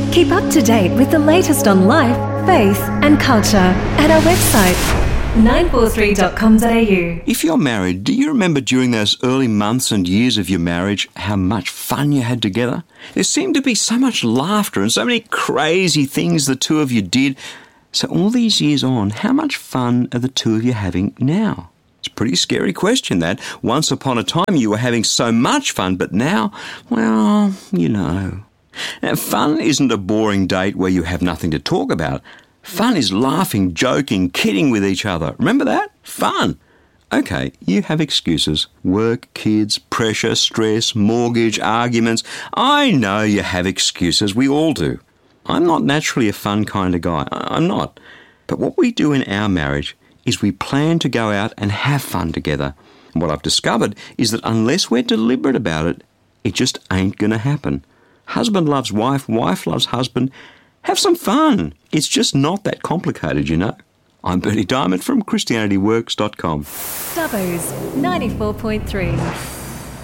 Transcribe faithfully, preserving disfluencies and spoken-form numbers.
Keep up to date with the latest on life, faith and culture at our website, nine four three dot com dot a u. If you're married, do you remember during those early months and years of your marriage how much fun you had together? There seemed to be so much laughter and so many crazy things the two of you did. So all these years on, how much fun are the two of you having now? It's a pretty scary question, that. Once upon a time you were having so much fun, but now, well, you know. Now, fun isn't a boring date where you have nothing to talk about. Fun is laughing, joking, kidding with each other. Remember that? Fun. Okay, you have excuses. Work, kids, pressure, stress, mortgage, arguments. I know you have excuses. We all do. I'm not naturally a fun kind of guy. I'm not. But what we do in our marriage is we plan to go out and have fun together. And what I've discovered is that unless we're deliberate about it, it just ain't going to happen. Husband loves wife, wife loves husband. Have some fun. It's just not that complicated, you know. I'm Bernie Diamond from Christianity Works dot com. Dubbo's ninety-four point three.